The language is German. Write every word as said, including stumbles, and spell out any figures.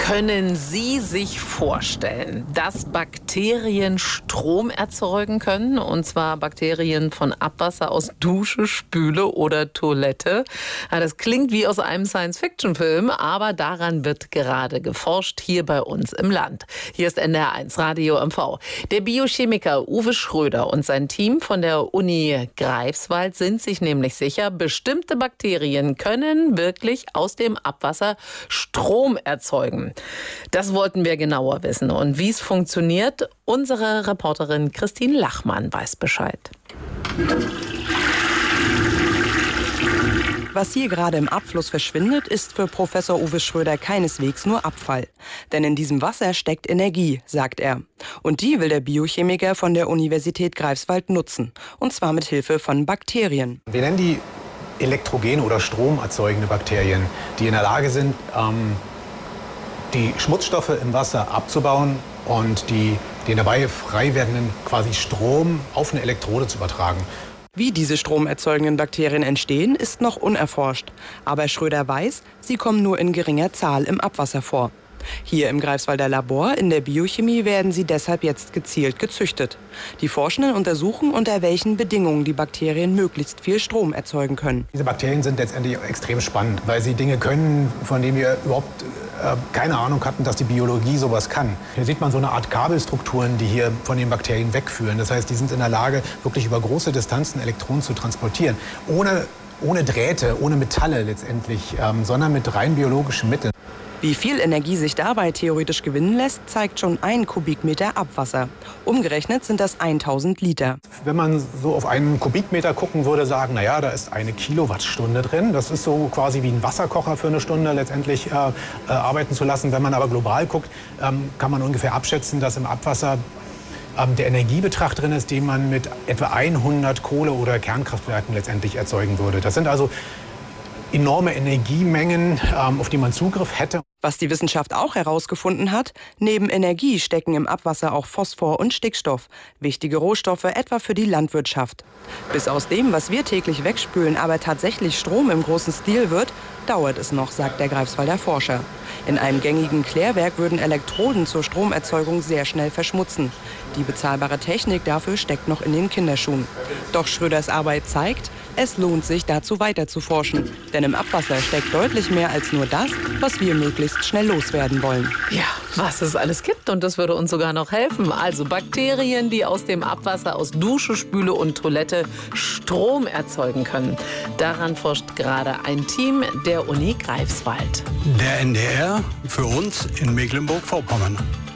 Können Sie sich vorstellen, dass Bakterien Strom erzeugen können? Und zwar Bakterien von Abwasser aus Dusche, Spüle oder Toilette. Ja, das klingt wie aus einem Science-Fiction-Film, aber daran wird gerade geforscht, hier bei uns im Land. Hier ist N D R eins Radio M V. Der Biochemiker Uwe Schröder und sein Team von der Uni Greifswald sind sich nämlich sicher, bestimmte Bakterien können wirklich aus dem Abwasser Strom erzeugen. Das wollten wir genauer wissen. Und wie es funktioniert, unsere Reporterin Christine Lachmann weiß Bescheid. Was hier gerade im Abfluss verschwindet, ist für Professor Uwe Schröder keineswegs nur Abfall. Denn in diesem Wasser steckt Energie, sagt er. Und die will der Biochemiker von der Universität Greifswald nutzen. Und zwar mit Hilfe von Bakterien. Wir nennen die elektrogene oder stromerzeugende Bakterien, die in der Lage sind, ähm, die Schmutzstoffe im Wasser abzubauen und die, den dabei frei werdenden quasi Strom auf eine Elektrode zu übertragen. Wie diese stromerzeugenden Bakterien entstehen, ist noch unerforscht. Aber Schröder weiß, sie kommen nur in geringer Zahl im Abwasser vor. Hier im Greifswalder Labor in der Biochemie werden sie deshalb jetzt gezielt gezüchtet. Die Forschenden untersuchen, unter welchen Bedingungen die Bakterien möglichst viel Strom erzeugen können. Diese Bakterien sind letztendlich extrem spannend, weil sie Dinge können, von denen wir überhaupt äh, keine Ahnung hatten, dass die Biologie sowas kann. Hier sieht man so eine Art Kabelstrukturen, die hier von den Bakterien wegführen. Das heißt, die sind in der Lage, wirklich über große Distanzen Elektronen zu transportieren. Ohne, ohne Drähte, ohne Metalle letztendlich, ähm, sondern mit rein biologischen Mitteln. Wie viel Energie sich dabei theoretisch gewinnen lässt, zeigt schon ein Kubikmeter Abwasser. Umgerechnet sind das tausend Liter. Wenn man so auf einen Kubikmeter gucken würde, sagen, na ja, da ist eine Kilowattstunde drin. Das ist so quasi wie ein Wasserkocher für eine Stunde letztendlich äh, äh, arbeiten zu lassen. Wenn man aber global guckt, ähm, kann man ungefähr abschätzen, dass im Abwasser ähm, der Energiebetrag drin ist, den man mit etwa hundert Kohle- oder Kernkraftwerken letztendlich erzeugen würde. Das sind also enorme Energiemengen, ähm, auf die man Zugriff hätte. Was die Wissenschaft auch herausgefunden hat, neben Energie stecken im Abwasser auch Phosphor und Stickstoff, wichtige Rohstoffe etwa für die Landwirtschaft. Bis aus dem, was wir täglich wegspülen, aber tatsächlich Strom im großen Stil wird, dauert es noch, sagt der Greifswalder Forscher. In einem gängigen Klärwerk würden Elektroden zur Stromerzeugung sehr schnell verschmutzen. Die bezahlbare Technik dafür steckt noch in den Kinderschuhen. Doch Schröders Arbeit zeigt, es lohnt sich, dazu weiter zu forschen. Denn im Abwasser steckt deutlich mehr als nur das, was wir möglichst schnell loswerden wollen. Ja, was es alles gibt, und das würde uns sogar noch helfen. Also Bakterien, die aus dem Abwasser aus Dusche, Spüle und Toilette Strom erzeugen können. Daran forscht gerade ein Team der Uni Greifswald. Der N D R für uns in Mecklenburg-Vorpommern.